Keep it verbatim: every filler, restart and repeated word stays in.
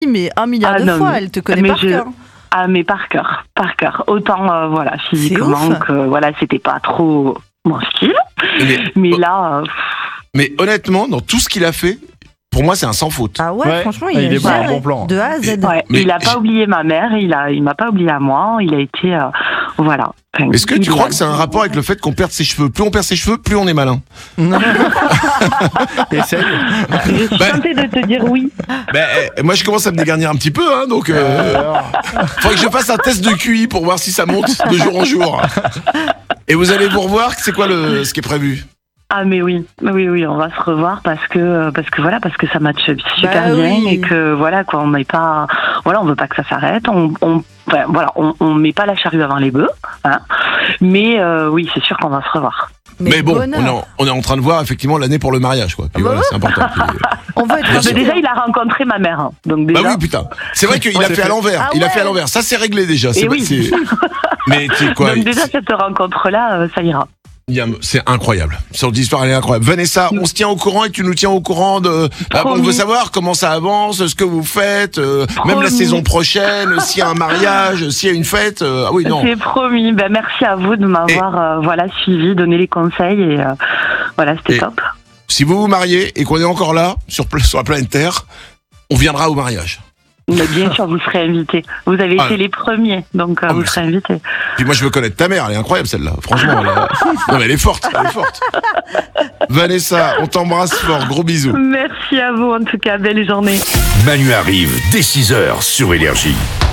mais un milliard Ah, de non, fois, mais- elle te connaît mais par je- cœur. Ah, mais par cœur, par cœur. Autant, euh, voilà, physiquement ouf. que, voilà, c'était pas trop mon style. Mais, Mais là, euh, mais honnêtement, dans tout ce qu'il a fait, pour moi, c'est un sans faute. Ah ouais, Ouais, franchement, il il, est a bon, géré bon plan. de A à Z. ouais, Mais il a pas j'ai- oublié ma mère, il a, il m'a pas oublié à moi, il a été, euh, voilà. Enfin, Est-ce que tu idéal. crois que c'est un rapport avec le fait qu'on perde ses cheveux? Plus on perd ses cheveux, plus on est malin. Essaye. Je suis Bah- tentée de te dire oui. Ben, eh, moi, je commence à me dégarnir un petit peu, hein, donc euh, Alors, faudrait que je fasse un test de Q I pour voir si ça monte de jour en jour. Et vous allez vous revoir, c'est quoi le, ce qui est prévu? Ah mais oui, oui oui, on va se revoir parce que parce que voilà parce que ça matche super Bah bien oui. et que voilà quoi, on met pas voilà, on veut pas que ça s'arrête, on, on enfin, voilà, on, on met pas la charrue avant les bœufs, hein. Mais euh, oui, c'est sûr qu'on va se revoir. Mais, bon, on bonheur. est, en, on est en train de voir effectivement l'année pour le mariage, quoi. Puis Ah bah voilà, c'est important. Puis, euh, On veut être Bien Mais sûr. déjà, il a rencontré ma mère, hein. Donc bah déjà. oui, putain. C'est vrai qu'il Ouais, a c'est fait à fait. l'envers. Ah Il a fait à ouais. l'envers. Ça, c'est réglé déjà. C'est Et pas- oui. c'est- Mais tu sais quoi? Donc il- déjà cette rencontre-là, euh, ça ira. il y a- C'est incroyable. Cette histoire, elle est incroyable. Vanessa, on se tient au courant et tu nous tiens au courant de. Ah, bon, on Promis. veut savoir comment ça avance, ce que vous faites, euh, même la Promis. saison prochaine, s'il y a un mariage, s'il y a une fête. euh, Ah oui, non. C'est promis. Ben merci à vous de m'avoir euh, voilà suivi, donné les conseils et euh, voilà, c'était Et- top. Si vous vous mariez et qu'on est encore là, sur, pla- sur la planète Terre, on viendra au mariage. Mais bien sûr, vous serez invités. Vous avez Ah. été les premiers, donc euh, Ah, vous mais serez invités. Puis moi, je veux connaître ta mère. Elle est incroyable, celle-là. Franchement, elle, est- non, mais elle est forte. Elle est forte. Vanessa, on t'embrasse fort. Gros bisous. Merci à vous en tout cas, belle journée. Manu arrive dès six heures sur Énergie.